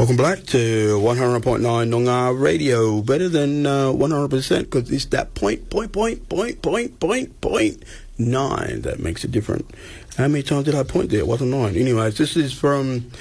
Welcome back to 100.9 Noongar Radio. Better than 100% because it's that point 9 that makes it different. How many times did I point there? It wasn't 9. Anyways, this is from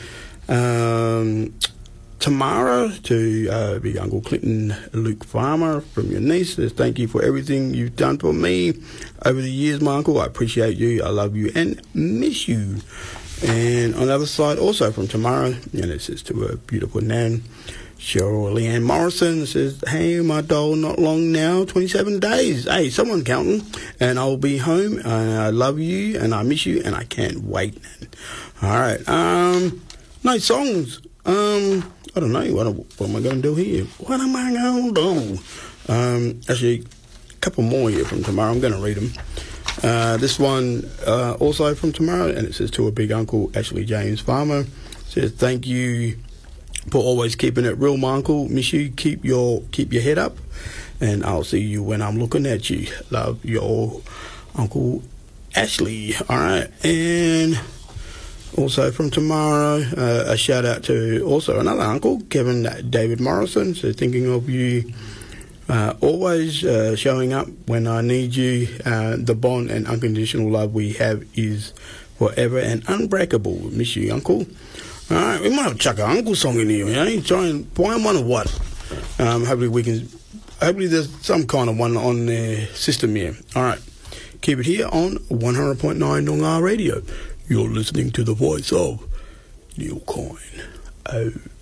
Tamara to Big Uncle Clinton Luke Farmer from your niece. Says, thank you for everything you've done for me over the years, my uncle. I appreciate you. I love you and miss you. And on the other side, also from Tamara, and it says to her beautiful nan, Cheryl Leanne Morrison, says, hey, my doll, not long now, 27 days. Hey, someone counting. And I'll be home, and I love you, and I miss you, and I can't wait. All right. Nice songs. I don't know. What am I going to do here? What am I going to do? Actually, a couple more here from Tamara. I'm going to read them. This one also from Tamara, and it says to a big uncle, Ashley James Farmer, says, thank you for always keeping it real, my uncle. Miss you. Keep your head up, and I'll see you when I'm looking at you. Love, your Uncle Ashley. All right. And also from Tamara, a shout out to also another uncle, Kevin David Morrison. So thinking of you. Always showing up when I need you. The bond and unconditional love we have is forever and unbreakable. Miss you, Uncle. All right, we might have to chuck an uncle song in here. Try and find one or what. Hopefully there's some kind of one on the system here. All right, keep it here on 100.9 Noongar Radio. You're listening to the voice of Neil Coyne. Oh.